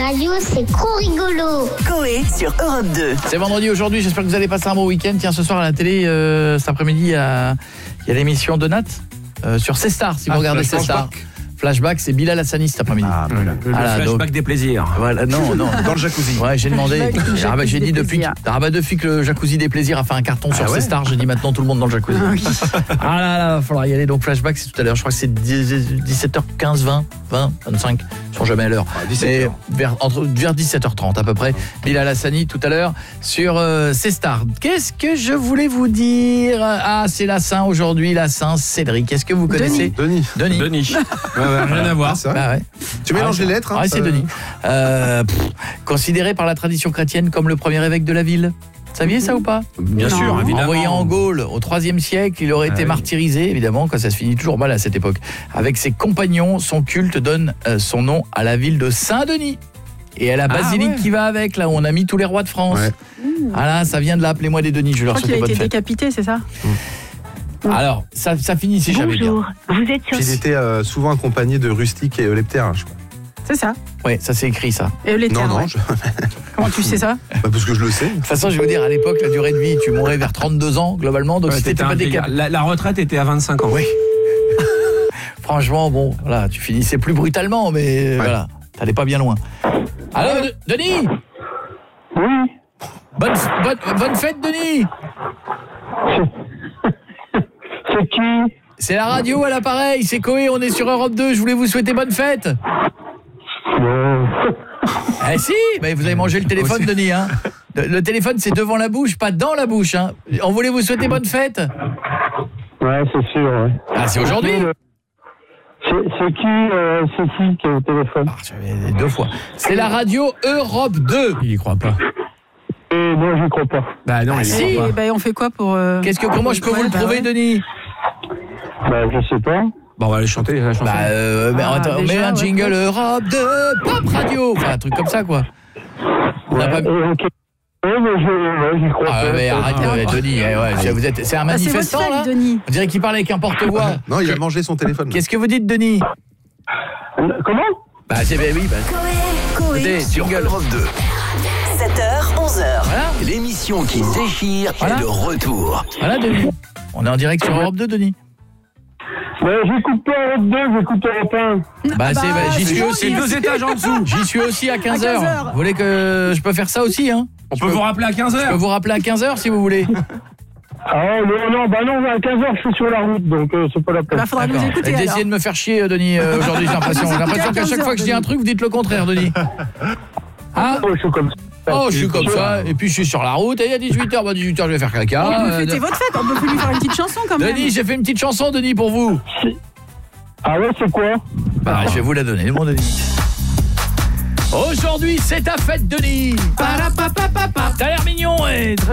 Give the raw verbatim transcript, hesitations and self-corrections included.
radio, c'est trop rigolo. Coé sur Europe deux. C'est vendredi aujourd'hui, j'espère que vous allez passer un bon week-end. Tiens, ce soir à la télé, euh, cet après-midi, il y a, il y a l'émission de Nat euh, sur C Star, si vous ah, regardez C Star. Flashback, c'est Bilal Hassani cet après-midi. Ah, voilà. Le, voilà, le flashback donc, des plaisirs. Voilà, non, non. Dans le jacuzzi. Ouais, j'ai demandé. Ah bah, j'ai dit depuis, ah bah, depuis que le jacuzzi des plaisirs a fait un carton ah sur ouais. C Star, j'ai dit maintenant tout le monde dans le jacuzzi. Ah, oui. ah là là, il va falloir y aller. Donc Flashback, c'est tout à l'heure. Je crois que c'est dix-sept heures quinze, vingt, vingt, vingt-cinq. Ils sont jamais à l'heure. Ah, vers, entre, vers dix-sept heures trente à peu près. Bilal Hassani tout à l'heure sur euh, C Star. Qu'est-ce que je voulais vous dire? Ah, c'est la Saint aujourd'hui, la Saint Cédric. Est-ce que vous connaissez Denis. Denis. Denis. Ouais, ouais, rien à voir. Bah ouais. Tu mélanges ah, les lettres hein, ah, c'est Denis. Euh, pff, considéré par la tradition chrétienne comme le premier évêque de la ville. Vous saviez ça ou pas? Bien non. sûr, évidemment. Envoyé en Gaule au troisième siècle, il aurait ah, été oui. martyrisé, évidemment, quand ça se finit toujours mal à cette époque. Avec ses compagnons, son culte donne euh, son nom à la ville de Saint-Denis. Et à la basilique ah, ouais. qui va avec, là où on a mis tous les rois de France. Ouais. Mmh. Ah là, ça vient de là, appelez-moi des Denis, je, je leur souhaite bonne fête. Il a été décapité, c'est ça? mmh. Alors, ça, ça finit si jamais bien. Bonjour, vous êtes sur... Ils étaient euh, souvent accompagnés de Rustic et Euleptère, je crois. C'est ça. Oui, ça c'est écrit ça. Et Euleptère, non, non. Ouais. Je... Comment tu sais ça? Bah parce que je le sais. De toute façon, je vais vous dire, à l'époque, la durée de vie, tu mourais vers trente-deux ans, globalement, donc ouais, c'était pas décapité. La, la retraite était à vingt-cinq ans. Oui. Franchement, bon, voilà, tu finissais plus brutalement, mais ouais. voilà, t'allais pas bien loin. Alors, de- Denis? Oui. Bonne, bonne, bonne fête, Denis. C'est qui? C'est la radio à l'appareil, c'est Coé, on est sur Europe deux, je voulais vous souhaiter bonne fête. Non. Eh si, bah vous avez mangé le téléphone, Denis. Hein. Le téléphone, c'est devant la bouche, pas dans la bouche. Hein. On voulait vous souhaiter bonne fête. Ouais, c'est sûr. Ouais. Ah, c'est aujourd'hui? C'est, c'est qui euh, c'est qui qui est au téléphone? Ah, j'avais deux fois. C'est la radio Europe deux. Il y croit pas. Et non, j'y crois pas. Bah non, ah, il si. y croit pas. Bah, on fait quoi pour... Euh... Qu'est-ce que, comment je peux vous le prouver, ouais. Denis? Bah, je sais pas. Bon, on va aller chanter la chanson. Bah, euh, ah, attends, on met un jingle ouais. Europe deux, Pop Radio. Enfin, un truc comme ça, quoi. On ouais, a pas... ok. Ouais, mais je, ouais, j'y crois ah, pas. Mais arrête, ouais, Denis. Ouais, ouais, vous êtes, c'est un manifestant, ah, c'est là Denis. On dirait qu'il parle avec un porte-voix. Non, il a mangé son téléphone. Qu'est-ce que vous dites, Denis? Comment? Bah, c'est, bah, oui, bah. Coé, Coé sur Europe deux. sept heures, onze heures. Voilà. L'émission qui déchire voilà. est de retour. Voilà, Denis. On est en direct sur Europe deux, Denis. Ouais, j'écoute pas Europe deux, j'écoute Europe un. Bah, bah c'est, bah, j'y suis aussi. deux étages en dessous. J'y suis aussi à quinze heures. Vous voulez que je peux faire ça aussi, hein? On je peut peux vous rappeler à quinze heures. Je peux vous rappeler à quinze heures si vous voulez. Ah non, non, bah non, à quinze heures je suis sur la route, donc euh, c'est pas la peine. Bah, faudra nous écouter. Vous essayez de me faire chier, Denis, euh, aujourd'hui, j'ai l'impression. J'ai l'impression qu'à chaque fois que je dis un truc, vous dites le contraire, Denis. Hein? Oh, je suis comme ça. Oh, je suis comme ça, et puis je suis sur la route, et il y a dix-huit heures, bah dix-huit heures, je vais faire caca. On peut fêter votre fête, on peut lui faire une petite chanson quand même. Denis, j'ai fait une petite chanson, Denis, pour vous. Ah ouais, c'est quoi? Bah, je vais vous la donner, mon Denis. Aujourd'hui, c'est ta fête, Denis. T'as l'air mignon et